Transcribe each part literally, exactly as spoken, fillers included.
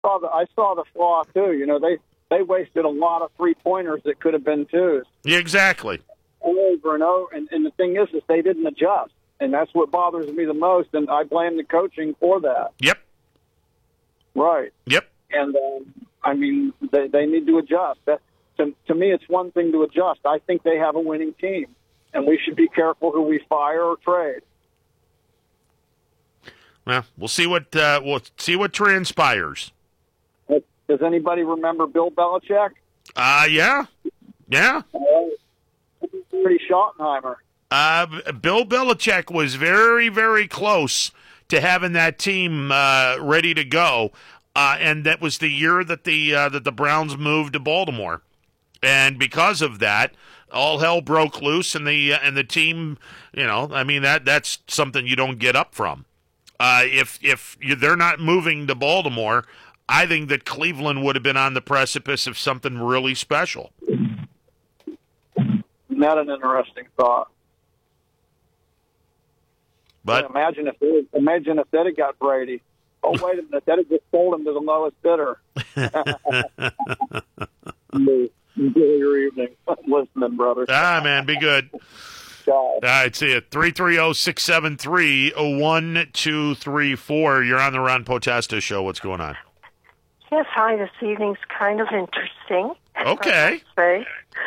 saw the I saw the flaw too. You know, they they wasted a lot of three pointers that could have been twos. Yeah, exactly. Over and over, and, and the thing is, is they didn't adjust, and that's what bothers me the most. And I blame the coaching for that. Yep. Right. Yep. And um, I mean, they they need to adjust. That to to me, it's one thing to adjust. I think they have a winning team, and we should be careful who we fire or trade. Well, we'll see what uh, we'll see what transpires. Does anybody remember Bill Belichick? Uh yeah, yeah. Pretty Schottenheimer. Uh, Bill Belichick was very, very close to having that team uh, ready to go, uh, and that was the year that the uh, that the Browns moved to Baltimore, and because of that, all hell broke loose, and the uh, and the team, you know, I mean that that's something you don't get up from. Uh, if if you, they're not moving to Baltimore, I think that Cleveland would have been on the precipice of something really special. Not an interesting thought. But imagine if they, imagine if that had got Brady. Oh wait a minute, that had just sold him to the lowest bidder. Enjoy your evening, listening, brother. Ah, man, be good. All right, see you. three three zero, six seven three, one two three four. You're on the Ron Potesta Show. What's going on? Yes, hi. This evening's kind of interesting. Okay. Say,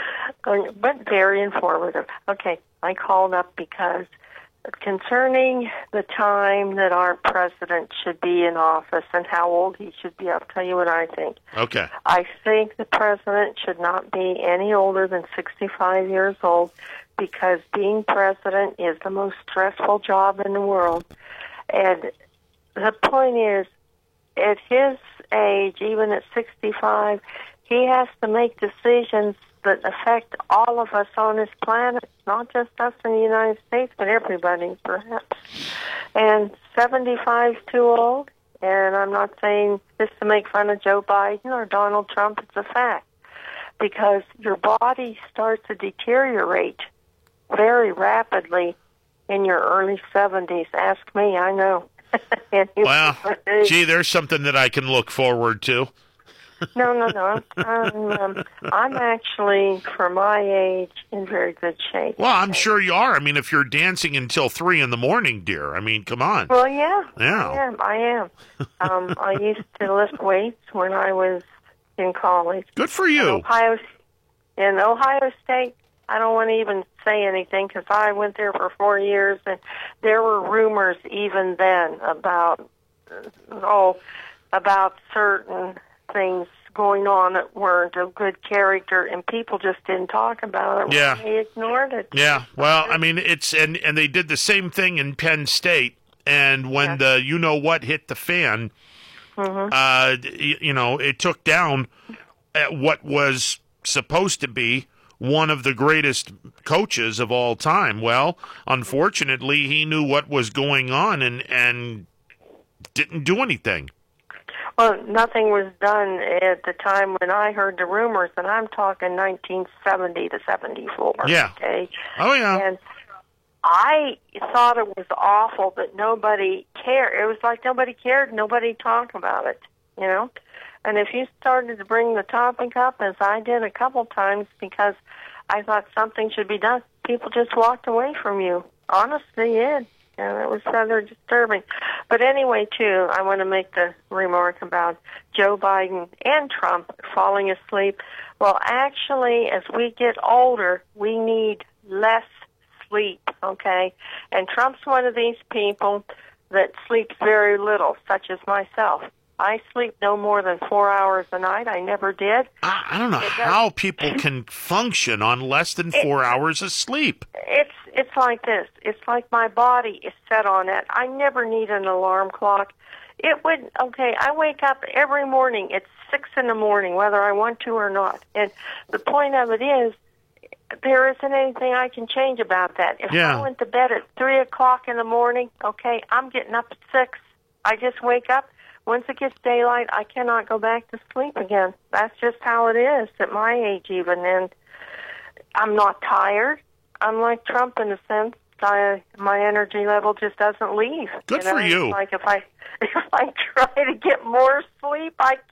but very informative. Okay, I called up because concerning the time that our president should be in office and how old he should be, I'll tell you what I think. Okay. I think the president should not be any older than sixty-five years old because being president is the most stressful job in the world. And the point is, at his age, even at sixty-five, he has to make decisions that affect all of us on this planet, not just us in the United States, but everybody, perhaps. And seventy-five is too old, and I'm not saying this to make fun of Joe Biden or Donald Trump. It's a fact, because your body starts to deteriorate very rapidly in your early seventies. Ask me, I know. Well, gee, there's something that I can look forward to. No, no, no. I'm, um, I'm actually, for my age, in very good shape. Well, I'm sure you are. I mean, if you're dancing until three in the morning, dear, I mean, come on. Well, yeah. Yeah. I am. I am. Um, I used to lift weights when I was in college. Good for you. In Ohio, in Ohio State, I don't want to even say anything because I went there for four years, and there were rumors even then about, oh, about certain things going on that weren't of good character, and people just didn't talk about it. Yeah. They ignored it. Yeah, well, I mean, it's, and, and they did the same thing in Penn State, and when yeah. the you-know-what hit the fan, mm-hmm. uh, you, you know, it took down what was supposed to be one of the greatest coaches of all time. Well, unfortunately, he knew what was going on and, and didn't do anything. Well, nothing was done at the time when I heard the rumors, and I'm talking nineteen seventy to seventy-four. Yeah. Okay? Oh, yeah. And I thought it was awful that nobody cared. It was like nobody cared, nobody talked about it, you know? And if you started to bring the topic up, as I did a couple times, because I thought something should be done, people just walked away from you. Honestly, yeah. And it was rather disturbing. But anyway, too, I want to make the remark about Joe Biden and Trump falling asleep. Well, actually, as we get older, we need less sleep, okay? And Trump's one of these people that sleeps very little, such as myself. I sleep no more than four hours a night. I never did. I, I don't know how people can function on less than four it, hours of sleep. It's it's like this. It's like my body is set on it. I never need an alarm clock. It would, okay, I wake up every morning at six in the morning, whether I want to or not. And the point of it is, there isn't anything I can change about that. If yeah. I went to bed at three o'clock in the morning, okay, I'm getting up at six. I just wake up. Once it gets daylight, I cannot go back to sleep again. That's just how it is at my age even. And I'm not tired. I'm like Trump in a sense. I my energy level just doesn't leave. Good you know? for you. Like if I if I try to get more sleep, I